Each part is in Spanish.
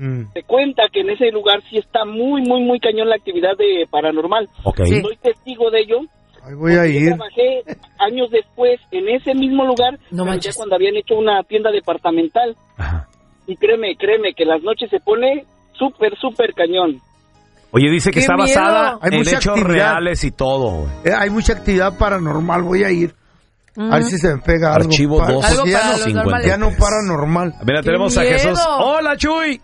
Se cuenta que en ese lugar sí está muy, muy, muy cañón la actividad de paranormal. Okay. Sí. Soy testigo de ello. Ahí voy a ir. Yo trabajé años después en ese mismo lugar, No pero ya manches. cuando habían hecho una tienda departamental. Ajá. Y créeme que las noches se pone súper, súper cañón. Oye, dice que ¡Qué está miedo! basada Hay en mucha hechos actividad. reales y todo, güey. Hay mucha actividad paranormal, voy a ir. A ver si se me pega algo. Archivo Para- 2. Algo ya para no- los normales. ya no paranormal. Mira, ¡Qué tenemos a miedo! Jesús. ¡Hola, Chuy!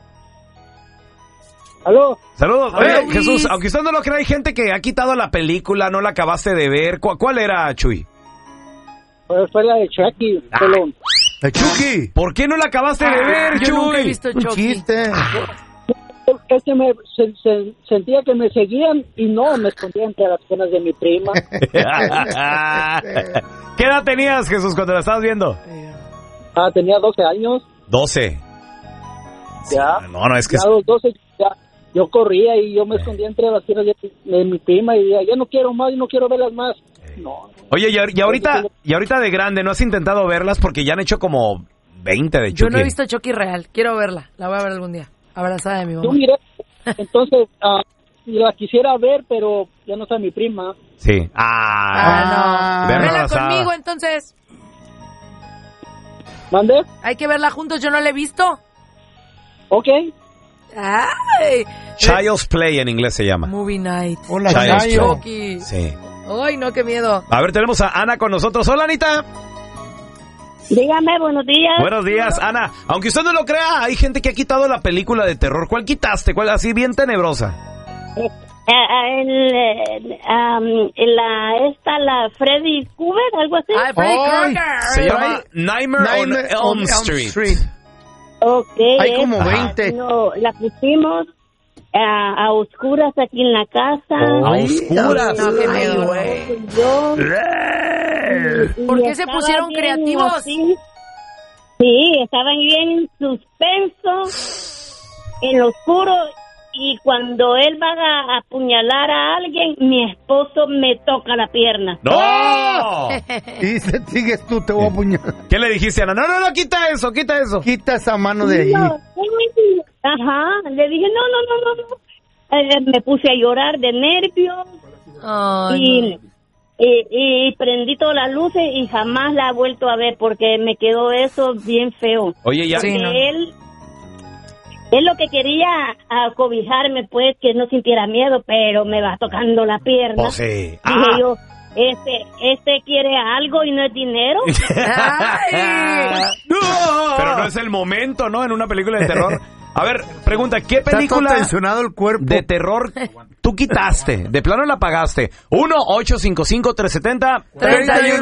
¿Aló? Saludos. Hola, Oye, Luis. Jesús, aunque usted no lo crea, hay gente que ha quitado la película, no la acabaste de ver. ¿Cuál era, Chuy? Pues fue la de Chucky, pelón. Chucky. ¿Por qué no la acabaste de ver, Yo nunca he Chuy? visto Un Chucky. chiste. Es que sentía que me seguían y no, me escondía entre las piernas de mi prima. ¿Qué edad tenías, Jesús, cuando la estabas viendo? Tenía 12 años, 12. ya. No, es que... Ya a los 12 ya, yo corría y yo me escondía entre las piernas de mi prima y decía, ya no quiero más, no quiero verlas más. No. Oye, y ahorita de grande, ¿no has intentado verlas? Porque ya han hecho como 20 de Chucky. Yo no he visto Chucky real. Quiero verla. La voy a ver algún día. Abrazada de mi Yo mamá. miré, entonces la quisiera ver, pero ya no está mi prima. Sí. No. Verla Vela abrazada. conmigo, entonces. ¿Mande? Hay que verla juntos. Yo no la he visto. Ok. Ay. Child's Play en inglés se llama. Movie Night. Hola, Child's Chayo. Chucky. Sí. Ay, no, qué miedo. A ver, tenemos a Ana con nosotros. Hola, Anita. Dígame, buenos días. Buenos días, Ana. Aunque usted no lo crea, hay gente que ha quitado la película de terror. ¿Cuál quitaste? ¿Cuál así bien tenebrosa? La Freddy Krueger, algo así. Ay, Freddy Ay, Krueger. Se llama Nightmare on Elm Street. Ok. Hay como Ajá. 20. No, la pusimos a oscuras aquí en la casa. A oscuras. No, qué miedo, Soy yo. Y ¿Por qué se estaba pusieron bien creativos? así. Sí, estaban bien en suspenso, en lo oscuro. Y cuando él va a apuñalar a alguien, mi esposo me toca la pierna. ¡No! Y se sigues tú, te voy a apuñalar. ¿Qué le dijiste, Ana? No, quita eso, quita eso. Quita esa mano de allí. Ajá, le dije, no. Me puse a llorar de nervios Ay, y prendí todas las luces y jamás la he vuelto a ver porque me quedó eso bien feo. Oye, ya. Sí, no. Él lo que quería acobijarme, pues, que no sintiera miedo, pero me va tocando la pierna. Pues sí. Dije yo, este quiere algo y no es dinero. Pero no es el momento, ¿no? En una película de terror. A ver, pregunta, ¿qué Está todo película tensionado el cuerpo. de terror tú quitaste? De plano la pagaste. 1-855-370-3100.